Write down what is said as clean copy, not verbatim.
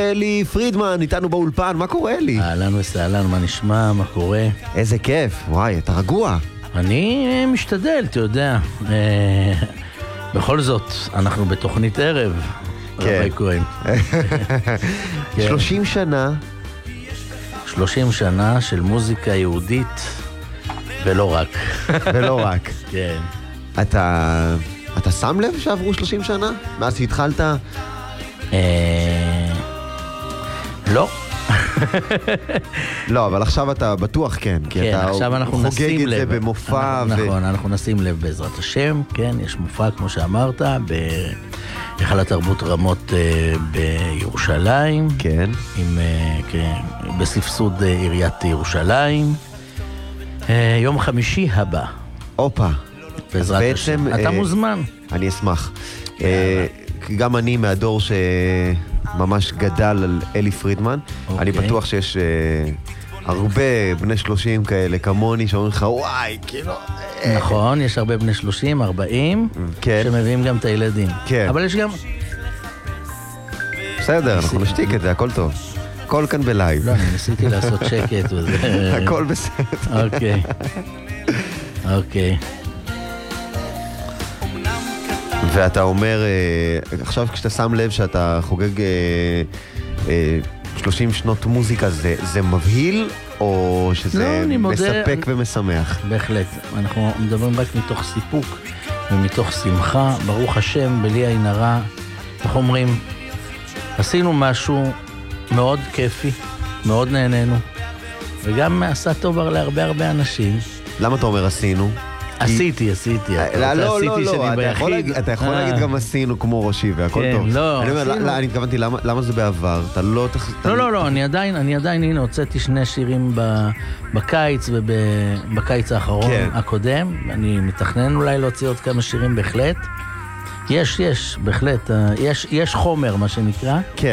אלי פרידמן, איתנו באולפן, מה קורה אלי? אהלן וסהלן, מה נשמע, מה קורה? איזה כיף, וואי, אתה רגוע. אני משתדל, אתה יודע. בכל זאת, אנחנו בתוכנית ערב. רבי כהן. 30 שנה. 30 שנה של מוזיקה יהודית, ולא רק. ולא רק. כן. אתה שם לב שעברו 30 שנה? מאז שהתחלת? לא. לא, אבל עכשיו אתה בטוח כן, כי אתה חוגג את זה במופע. נכון, אנחנו נשים לב בעזרת השם, כן, יש מופע כמו שאמרת, בהיכל התרבות רמות בירושלים. כן. בסבסוד עיריית ירושלים. יום חמישי הבא. אופה. בעזרת השם. אתה מוזמן. אני אשמח. גם אני מהדור שממש גדל על אלי פרידמן. אני בטוח שיש הרבה בני 30 כאלה כמוני שאומרים לך וואי, כאילו... נכון, יש הרבה בני 30, 40 שמביאים גם את הילדים. אבל יש גם... בסדר, אנחנו נשתיק את זה, הכל טוב. הכל כאן בלייב. לא, אני ניסיתי לעשות שקט וזה... הכל בסדר. אוקיי. ואתה אומר, עכשיו כשאתה שם לב שאתה חוגג 30 שנות מוזיקה, זה מבהיל או שזה מספק ומשמח? בהחלט. אנחנו מדברים רק מתוך סיפוק ומתוך שמחה. ברוך השם, בלי עין הרע. אנחנו אומרים, עשינו משהו מאוד כיפי, מאוד נהנינו, וגם עשה טוב להרבה אנשים. למה אתה אומר עשינו? עשיתי. לא, אתה יכול להגיד גם עשינו כמו ראשי והכל טוב. אני התכוונתי, למה זה בעבר? אתה לא... לא, אני עדיין, הנה, הוצאתי 2 שירים בקיץ ובקיץ האחרון הקודם, אני מתכנן אולי להוציא עוד כמה שירים בהחלט. יש, בהחלט, יש חומר מה שנקרא. כן.